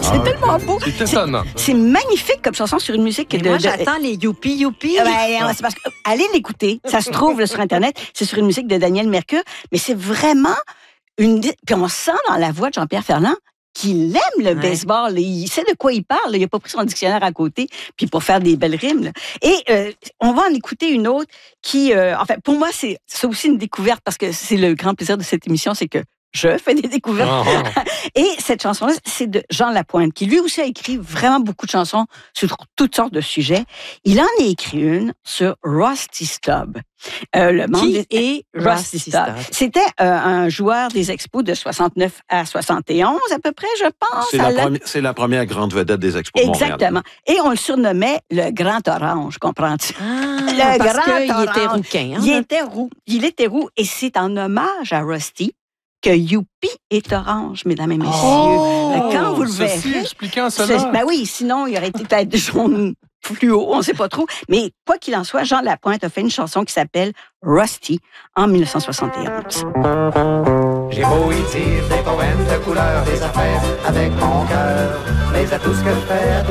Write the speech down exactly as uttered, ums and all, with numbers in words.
C'est ah, tellement beau. C'est étonnant. C'est magnifique comme chanson sur une musique Mais de... moi, de... j'attends les youpi youpi. Ben, ah. c'est parce que, allez l'écouter. Ça se trouve là, sur Internet. C'est sur une musique de Daniel Mercure. Mais c'est vraiment une... Puis on sent dans la voix de Jean-Pierre Ferland qu'il aime le ouais. baseball. Il sait de quoi il parle. Il n'a pas pris son dictionnaire à côté puis pour faire des belles rimes. Là. Et euh, on va en écouter une autre qui... Euh, en fait, pour moi, c'est, c'est aussi une découverte parce que c'est le grand plaisir de cette émission, c'est que je fais des découvertes. Oh. Et cette chanson-là, c'est de Jean Lapointe, qui lui aussi a écrit vraiment beaucoup de chansons sur toutes sortes de sujets. Il en a écrit une sur Rusty Stubb. Euh, le qui des... est Rusty Stubb? C'était euh, un joueur des Expos de soixante-neuf à soixante et onze, à peu près, je pense. C'est, la, premi- c'est la première grande vedette des Expos de Montréal. Exactement. Et on le surnommait le Grand Orange, comprends-tu? Ah, le parce Grand qu'il Orange. était rouquin. Hein? Il était roux. Il était roux. Et c'est en hommage à Rusty que Youpi est orange, mesdames et messieurs. Oh, quand vous le verrez... Ceci expliquant cela. Ben oui, sinon, il aurait été peut-être jaune fluo, on ne sait pas trop. Mais quoi qu'il en soit, Jean Lapointe a fait une chanson qui s'appelle Rusty en dix-neuf cent soixante et onze. J'ai beau écrire des poèmes de couleur, des affaires avec mon cœur, mais à tout ce que faire...